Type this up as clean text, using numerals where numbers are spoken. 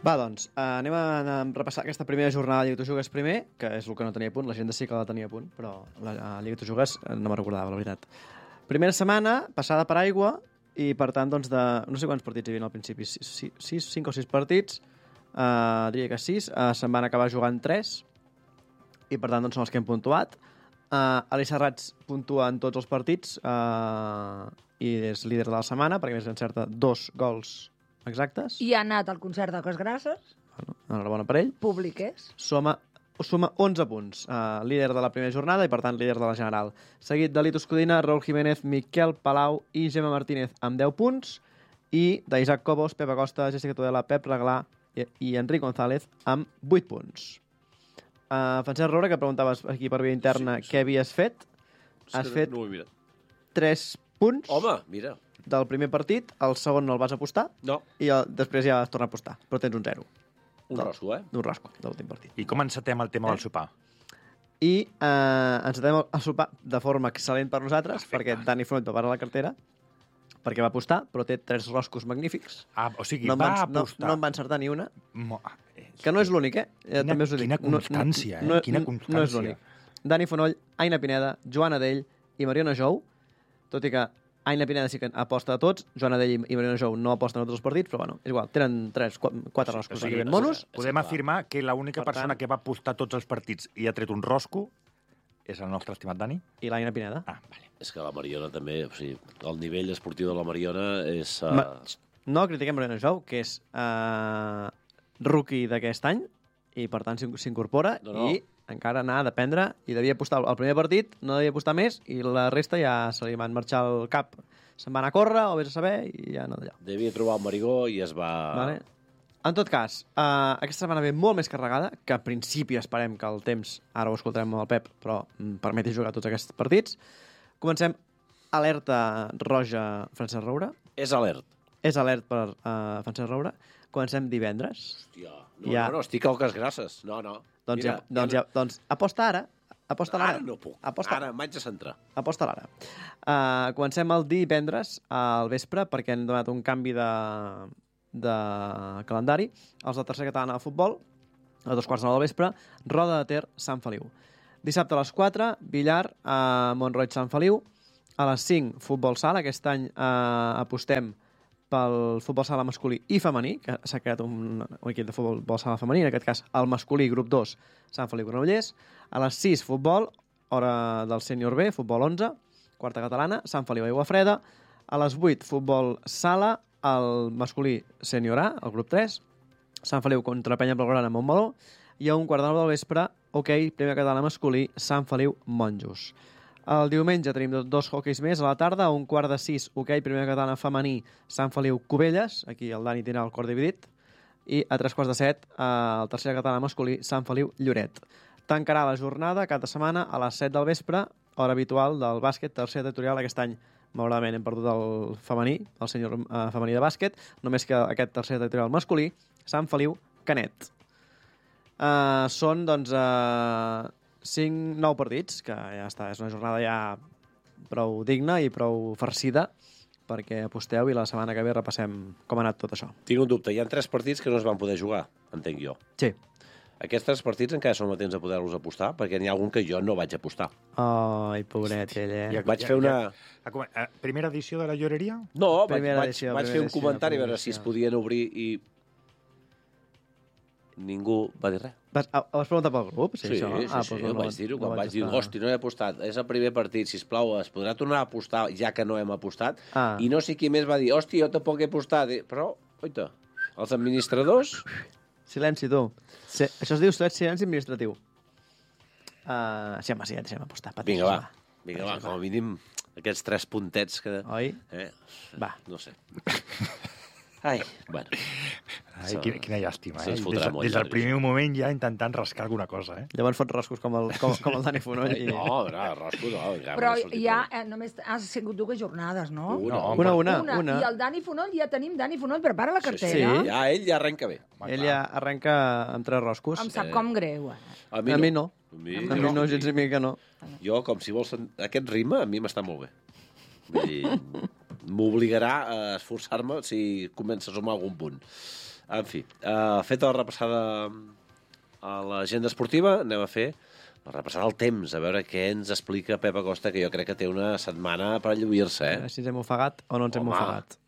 Va, doncs, anem a repassar aquesta primera jornada de Lliga Tu Jugues primer, que és el que no tenia a punt, la gent sí que la tenia a punt, però la Lliga Tu Jugues no me recordava, la veritat. Primera setmana, passada per aigua, i per tant, doncs, no sé quants partits hi havia al principi, 5 o 6 partits, diria que 6, se'n van acabar jugant 3, i per tant, doncs, són els que hem puntuat. Ali Serrats puntua en tots els partits, i és líder de la setmana, perquè més encerta 2 gols exactes. I ha anat al concert de Cos Grasses. Bueno, enhorabona per ell. Públic és. Suma 11 punts. Líder de la primera jornada i, per tant, líder de la general. Seguit de Litos Codina, Raúl Jiménez, Miquel Palau i Gemma Martínez amb 10 punts. I d'Isaac Cobos, Pep Acosta, Jessica Tudela, Pep Reglà i Enric González amb 8 punts. Francesc Roura, que preguntaves aquí per via interna què havies fet. Has fet 3 punts. Home, mira. Del primer partit, el segon no el vas apostar. No. I després ja es torna a apostar, però tens un 0. Un rosco, Un rosco, de l'últim partit. I com encetem el tema del sopar? I encetem el sopar de forma excel·lent per nosaltres, perquè Dani Fonoll va parar la cartera, perquè va apostar, però té 3 roscos magnífics. O sigui, no va apostar. No en va encertar ni una. Que no és l'únic, també us ho dic. Quina constància, quina constància. No és l'únic. Dani Fonoll, Aina Pineda, Joana Dell i Mariona Jou, tot i que Aina Pineda sí que aposta a tots, Joana Dell i Mariona Jou no aposten a tots els partits, però bueno, és igual, tenen 4 roscos aquí ben monos. Podem afirmar que l'única persona que va apostar tots els partits i ha tret un rosco és el nostre estimat Dani? I l'Aina Pineda. Vale. És que la Mariona també, o sigui, el nivell esportiu de la Mariona és... No critiquem Mariona Jou, que és rookie d'aquest any, i per tant s'incorpora, i encara n'ha d'aprendre, i devia apostar al primer partit, no devia apostar més, i la resta ja se li van marxar al cap. Se'n van a córrer, o vés a saber, i ja no d'allò. Devia trobar el Marigó i es va... Vale. En tot cas, aquesta setmana ve molt més carregada, que a principi esperem que el temps, ara ho escoltarem amb el Pep, però permeti jugar tots aquests partits. Comencem, alerta roja Francesc Roura. És alert. És alert per Francesc Roura. Comencem divendres. Hòstia, no, estic al Cas Grasses. No. Doncs aposta ara. Aposta l'ara. Ara no puc. Ara em vaig a centrar. Aposta l'ara. Comencem el divendres al vespre, perquè hem donat un canvi de calendari. Els de tercera catalana de futbol, a 2:15 del vespre, Roda de Ter, Sant Feliu. Dissabte a les 4, Villar, a Montroig, Sant Feliu. A les 5, futbol sala. Aquest any apostem pel futbol sala masculí i femení, que s'ha creat un equip de futbol sala femení, en aquest cas el masculí, grup 2, Sant Feliu Granollers. A les 6, futbol, hora del sènior B, futbol 11, quarta catalana, Sant Feliu Aiguafreda. A les 8, futbol sala, el masculí sènior A, el grup 3, Sant Feliu contra Penya Blaugrana a Montmeló, i a 1:15 del vespre, primera catalana masculí, Sant Feliu Monjos. El diumenge tenim 2 hoqueis més a la tarda, a 5:15, primera catalana femení, Sant Feliu Cubelles, aquí el Dani tindrà el cor dividit, i a 3:15, el tercera catalana masculí, Sant Feliu Lloret. Tancarà la jornada cada setmana a les 7 del vespre, hora habitual del bàsquet, tercer territorial. Aquest any, malauradament, hem perdut el femení, el sènior femení de bàsquet, només que aquest tercer territorial masculí, Sant Feliu Canet. Són, doncs, 5-9 partits, que ja està, és una jornada ja prou digna i prou farcida perquè aposteu i la setmana que ve repassem com ha anat tot això. Tinc un dubte, hi ha 3 partits que no es van poder jugar, entenc jo. Sí. Aquests 3 partits encara són a temps de poder-los apostar, perquè n'hi ha algun que jo no vaig apostar. Ai, pobret, ell, Vaig fer una... Primera edició de la lloreria? No, vaig fer un comentari a veure si es podien obrir i... Ningú va dir res. Vas preguntar pel grup? Sí, vaig dir-ho. Quan vaig dir, hosti, no he apostat, és el primer partit, sisplau, es podrà tornar a apostar, ja que no hem apostat? I no sé qui més va dir, hosti, jo tampoc he apostat. Però, oita, els administradors... Silenci, tu. Això es diu silenci administratiu. Sí, home, sí, ja deixem apostar. Vinga, va, com a mínim aquests 3 puntets que... Oi? Va. No sé. Ai, bueno. Ai, quina llàstima, Des del primer moment ja intentant rascar alguna cosa, Llavors fots rascos com el Dani Fonoll. No, rascos no. Però ja només has sigut 2 jornades, no? Una. I el Dani Fonoll, ja tenim Dani Fonoll, prepara la cartera. Sí. Ja, ell ja arrenca bé. Ell ja arrenca amb 3 roscos. Em sap com greu. A mi no. A mi no, gens i mica no. Jo, com si vols... Aquest ritme a mi m'està molt bé. Vull dir, m'obligarà a esforçar-me si comença a sumar algun punt. En fi, feta la repassada a l'agenda esportiva, anem a fer la repassada al temps, a veure què ens explica Pep Acosta, que jo crec que té una setmana per lluir-se, Si ens hem ofegat o no ens hem ofegat.